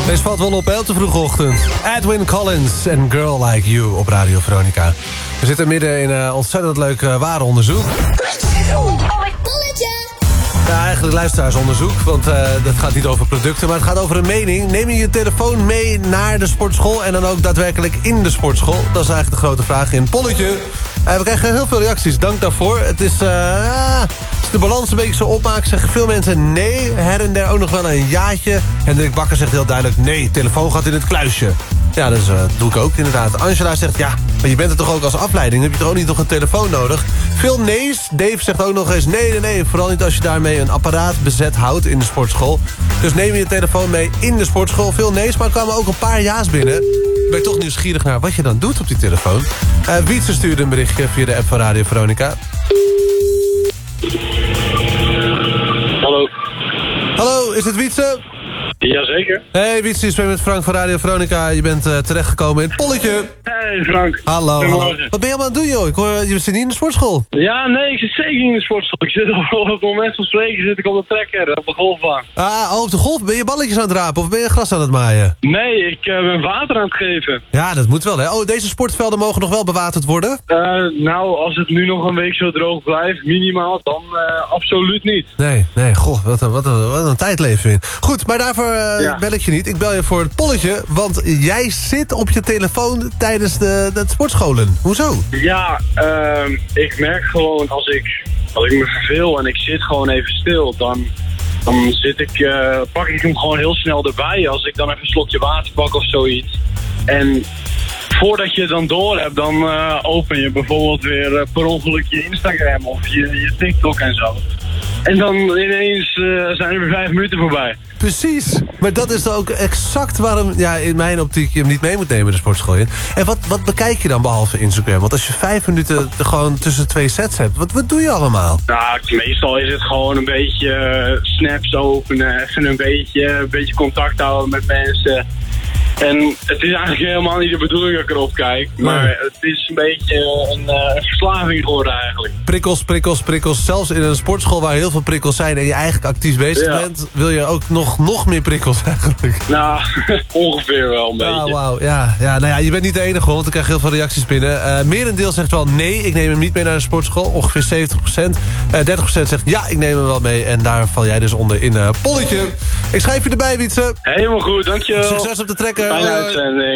Deze valt wel op op de vroege ochtend. Edwin Collins en Girl Like You op Radio Veronica. We zitten midden in een ontzettend leuk warenonderzoek. Ja, eigenlijk luisteraarsonderzoek, want dat gaat niet over producten, maar het gaat over een mening. Neem je je telefoon mee naar de sportschool en dan ook daadwerkelijk in de sportschool? Dat is eigenlijk de grote vraag in het polletje. We krijgen heel veel reacties, dank daarvoor. Het is, als de balans een beetje zo opmaakt, zeggen veel mensen nee. Her en der ook nog wel een jaatje. Hendrik Bakker zegt heel duidelijk nee, telefoon gaat in het kluisje. Ja, dat doe ik ook inderdaad. Angela zegt ja, maar je bent er toch ook als afleiding? Heb je toch ook niet nog een telefoon nodig? Veel nee's. Dave zegt ook nog eens nee. Vooral niet als je daarmee een apparaat bezet houdt in de sportschool. Dus neem je telefoon mee in de sportschool. Veel nee's, maar er kwamen ook een paar ja's binnen. Ik ben toch nieuwsgierig naar wat je dan doet op die telefoon. Wietse stuurde een berichtje via de app van Radio Veronica. Hallo. Hallo, is het Wietse? Jazeker. Hey Wietse, je spreekt met Frank van Radio Veronica. Je bent terechtgekomen in het polletje. Hey Frank. Hallo. Wat ben je allemaal aan het doen, joh? Ik hoor, je zit niet in de sportschool. Ja, nee, ik zit zeker niet in de sportschool. Ik zit op het moment van spreken zit ik op de trekker, op de golfbaan. Op de golf. Ben je balletjes aan het rapen of ben je gras aan het maaien? Nee, ik ben water aan het geven. Ja, dat moet wel, hè. Oh, deze sportvelden mogen nog wel bewaterd worden? Nou, als het nu nog een week zo droog blijft, minimaal, dan absoluut niet. Nee, goh, wat een tijd leven we in. Goed, maar daarvoor bel ik je niet. Ik bel je voor het polletje, want jij zit op je telefoon tijdens de sportscholen. Hoezo? Ja, ik merk gewoon als ik me verveel en ik zit gewoon even stil, dan pak ik hem gewoon heel snel erbij als ik dan even een slokje water pak of zoiets. En voordat je het dan door hebt, dan open je bijvoorbeeld weer per ongeluk je Instagram of je TikTok en zo. En dan ineens zijn er weer 5 minuten voorbij. Precies. Maar dat is dan ook exact waarom, ja, in mijn optiek je hem niet mee moet nemen de sportschool in. En wat bekijk je dan behalve Instagram? Want als je 5 minuten gewoon tussen 2 sets hebt, wat doe je allemaal? Nou, meestal is het gewoon een beetje snaps openen, even een beetje contact houden met mensen. En het is eigenlijk helemaal niet de bedoeling dat ik erop kijk. Maar het is een beetje een verslaving geworden eigenlijk. Prikkels. Zelfs in een sportschool waar heel veel prikkels zijn en je eigenlijk actief bezig bent, wil je ook nog meer prikkels eigenlijk. Nou, ongeveer wel een beetje. Wauw. Ja, nou ja, je bent niet de enige, want ik krijg heel veel reacties binnen. Merendeel zegt wel nee, ik neem hem niet mee naar de sportschool. Ongeveer 70%. 30% zegt ja, ik neem hem wel mee. En daar val jij dus onder in polletje. Ik schrijf je erbij, Wietse. Helemaal goed, dankjewel. Succes op de trekker. Fijne uitzending.